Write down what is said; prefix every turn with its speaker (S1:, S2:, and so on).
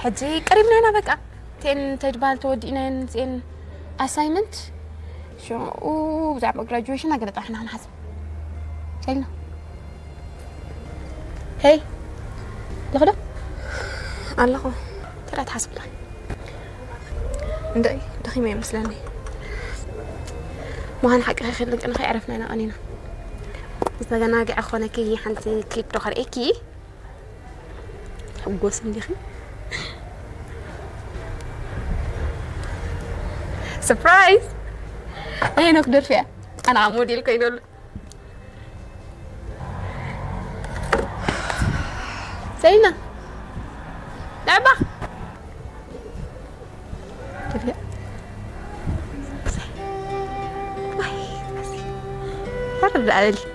S1: حجي قريبنا هنا بقى تين تجبال تودينا زين assignment شو زعما graduation قلت احنا هنحسب شايلنا هي لغدا الله ترى تحسب لها ندقي دخي ما يمسلني ما هنحق خلك انا خي عرفنا انا انينا بس انا قاعد اخونا كي حنتي كليب تخر ايكي حقوس من دخي سربرايز هي نقدر فيها انا عمودي لك يدل سينا لعبة كيف هي رد علي